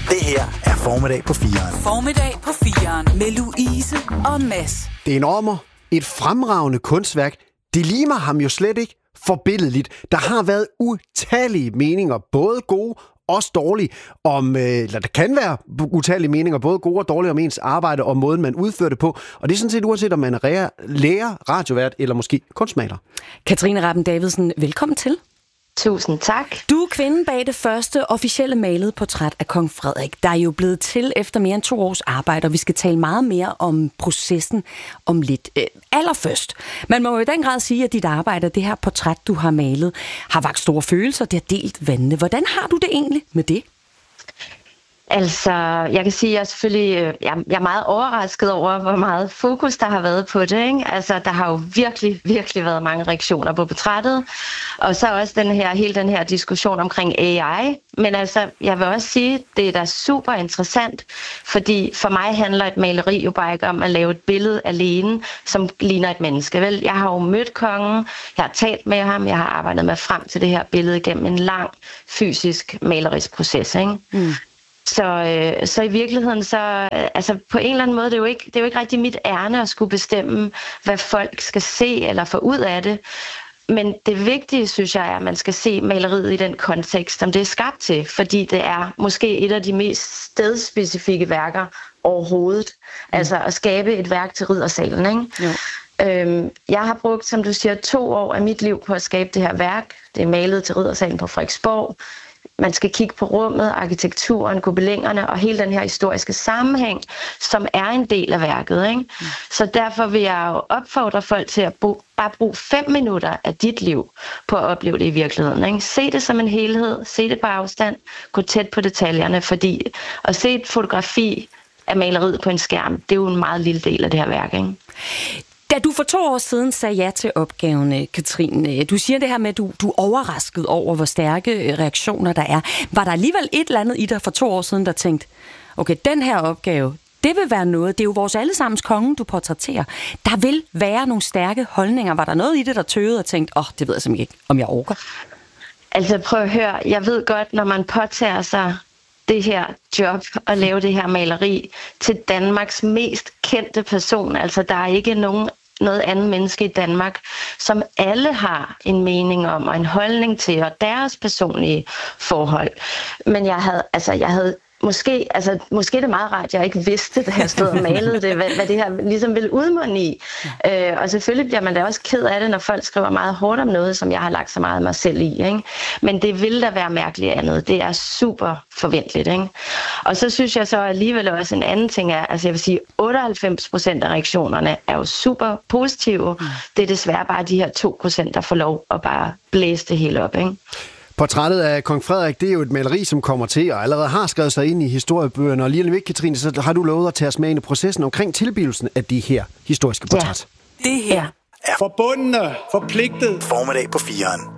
Det her er Formiddag på 4'eren. Formiddag på 4'eren med Louise og Mads. Det er en ormer. Et fremragende kunstværk. Det limer ham jo slet ikke forbilledligt. Der har været utallige meninger, både gode og dårlige, eller der kan være utallige meninger, både gode og dårlige om ens arbejde og måden, man udfører det på. Og det er sådan set uanset, om man er lærer, radiovært eller måske kunstmaler. Katrine Rappen Davidsen, velkommen til. Tusind tak. Du er kvinden bag det første officielle malede portræt af kong Frederik, der er jo blevet til efter mere end 2 års arbejde, og vi skal tale meget mere om processen om lidt. Allerførst, man må jo i den grad sige, at dit arbejde, det her portræt, du har malet, har vakt store følelser, det har delt vandene. Hvordan har du det egentlig med det? Altså, jeg kan sige, at jeg er meget overrasket over, hvor meget fokus der har været på det, ikke? Altså, der har jo virkelig været mange reaktioner på portrættet, og så også hele den her diskussion omkring AI. Men altså, jeg vil også sige, det er da super interessant, fordi for mig handler et maleri jo bare ikke om at lave et billede alene, som ligner et menneske. Vel, jeg har jo mødt kongen, jeg har talt med ham, jeg har arbejdet med frem til det her billede gennem en lang fysisk malerisk proces, ikke? Mm. Så i virkeligheden, altså på en eller anden måde, det er jo ikke rigtig mit ærne at skulle bestemme, hvad folk skal se eller få ud af det. Men det vigtige, synes jeg, er, at man skal se maleriet i den kontekst, som det er skabt til. Fordi det er måske et af de mest stedspecifikke værker overhovedet. Altså at skabe et værk til riddersalen, ikke? Jo. Jeg har brugt, som du siger, 2 år af mit liv på at skabe det her værk. Det er malet til riddersalen på Frederiksborg. Man skal kigge på rummet, arkitekturen, gobelingerne og hele den her historiske sammenhæng, som er en del af værket, ikke? Mm. Så derfor vil jeg jo opfordre folk til at bare bruge 5 minutter af dit liv på at opleve det i virkeligheden, ikke? Se det som en helhed, se det på afstand, gå tæt på detaljerne, fordi at se et fotografi af maleriet på en skærm, det er jo en meget lille del af det her værk, ikke? Da du for 2 år siden sagde ja til opgaven, Katrine, du siger det her med, at du er overrasket over, hvor stærke reaktioner der er. Var der alligevel et eller andet i dig for 2 år siden, der tænkte, okay, den her opgave, det vil være noget, det er jo vores allesammens konge, du portrætterer. Der vil være nogle stærke holdninger. Var der noget i det, der tøvede og tænkte, det ved jeg simpelthen ikke, om jeg orker? Altså prøv at høre, jeg ved godt, når man påtager sig det her job og lave det her maleri til Danmarks mest kendte person. Altså der er ikke noget andet menneske i Danmark, som alle har en mening om og en holdning til og deres personlige forhold. Men jeg havde måske er det meget rart, at jeg ikke vidste, da jeg stod og malede det, hvad det her ligesom ville udmunde i. Og selvfølgelig bliver man da også ked af det, når folk skriver meget hårdt om noget, som jeg har lagt så meget af mig selv i, ikke? Men det vil da være mærkeligt andet. Det er super forventeligt, ikke? Og så synes jeg så alligevel også en anden ting er, altså jeg vil sige, 98% af reaktionerne er jo super positive. Det er desværre bare de her 2%, der får lov at bare blæse det hele op, ikke? Portrættet af kong Frederik, det er jo et maleri, som kommer til og allerede har skrevet sig ind i historiebøgerne. Og lige om lidt, Katrine, så har du lovet at tage os med ind i processen omkring tilblivelsen af de her historiske portræt. Ja. Det her er forbundne, forpligtet. Formiddag på 4'eren.